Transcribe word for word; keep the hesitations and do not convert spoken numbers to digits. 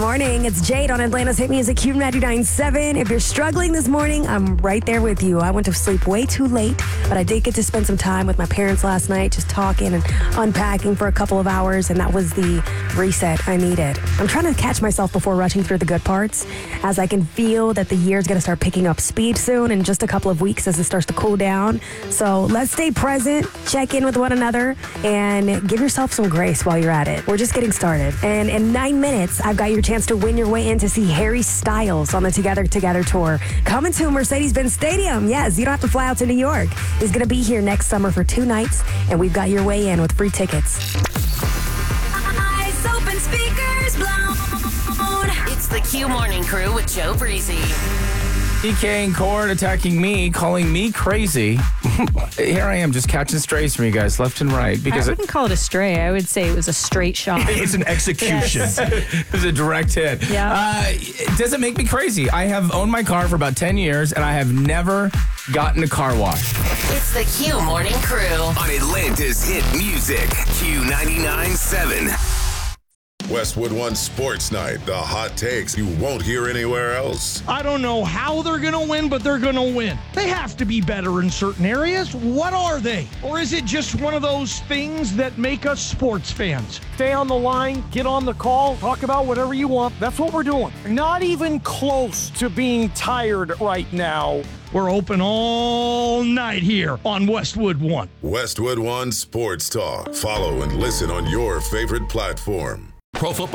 morning. It's Jade on Atlanta's Hit Music Q ninety-nine point seven. If you're struggling this morning, I'm right there with you. I went to sleep way too late, but I did get to spend some time with my parents last night, just talking and unpacking for a couple of hours, and that was the reset I needed. I'm trying to catch myself before rushing through the good parts, as I can feel that the year's going to start picking up speed soon in just a couple of weeks as it starts to cool down. So let's stay present, check in with one another, and give yourself some grace while you're at it. We're just getting started. And in nine minutes, I've got your chance to win your way in to see Harry Styles on the Together Together tour. Coming to Mercedes-Benz Stadium. Yes, you don't have to fly out to New York. He's going to be here next summer for two nights, and we've got your way in with free tickets. Eyes open, speakers blown. It's the Q Morning Crew with Joe Breezy. D K and Cord attacking me, calling me crazy. Here I am just catching strays from you guys left and right. Because I wouldn't call it a stray. I would say it was a straight shot. It's an execution. Yes. it was a direct hit. Yeah. Uh, it doesn't make me crazy. I have owned my car for about ten years, and I have never gotten a car wash. It's the Q Morning Crew on Atlanta's Hit Music, Q ninety-nine point seven. Westwood One Sports Night, the hot takes you won't hear anywhere else. I don't know how they're going to win, but they're going to win. They have to be better in certain areas. What are they? Or is it just one of those things that make us sports fans? Stay on the line, get on the call, talk about whatever you want. That's what we're doing. Not even close to being tired right now. We're open all night here on Westwood One. Westwood One Sports Talk. Follow and listen on your favorite platform. Pro Football